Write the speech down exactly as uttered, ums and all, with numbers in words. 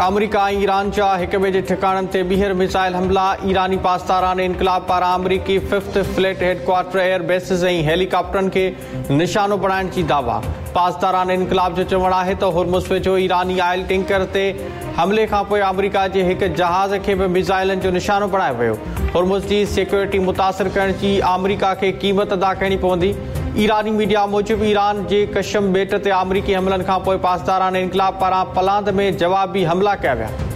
अमरीका ऐं ईरान जा हिक ॿिए जे ठिकाणनि ते ॿीहर मिसाइल हमला। ईरानी पासदारान इनकलाब पारां अमरीकी fifth fleet headquarter air bases ऐं हेलीकॉप्टरनि खे निशानो बणाइण जी दावा। पासदारान इनकलाब जो चवणु आहे त हुर्मुज़ वेझो ईरानी आयल टैंकर ते हमले खां पोइ अमरीका जे हिक जहाज़ खे बि मिसाइलनि जो निशानो बणायो वियो। हुर्मुज़ जी सिक्योरिटी मुतासिर करण जी अमरीका खे क़ीमत अदा करणी पवंदी। ईरानी मीडिया मूजिबि ईरान जे कशम ॿेट ते अमरीकी हमलनि खां पोइ पासदारान इनकलाब पारां पलांद में जवाबी हमला कया विया।